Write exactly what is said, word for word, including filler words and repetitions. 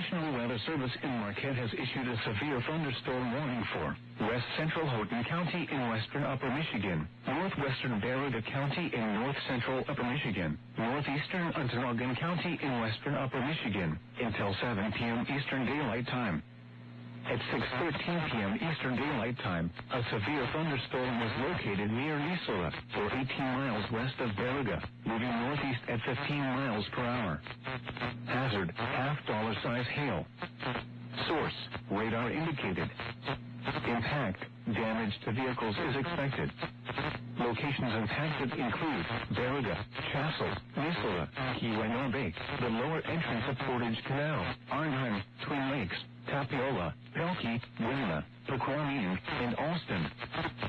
National Weather Service in Marquette has issued a severe thunderstorm warning for West Central Houghton County in western Upper Michigan, northwestern Baraga County in north central Upper Michigan, northeastern Ontonagon County in western Upper Michigan, until seven p.m. Eastern Daylight Time. At six thirteen p.m. Eastern Daylight Time, a severe thunderstorm was located near Nisola, or eighteen miles west of Baraga, moving northeast at fifteen miles per hour. Hazard, half dollar size hail. Source, radar indicated. Impact, damage to vehicles is expected. Locations impacted include Baraga, Chassel, Nisola, Keweenaw, the lower entrance of Portage Canal, Arnhem, Twin Lakes, Tapiola, Pelkey, Winona, Pequannock, and Alston.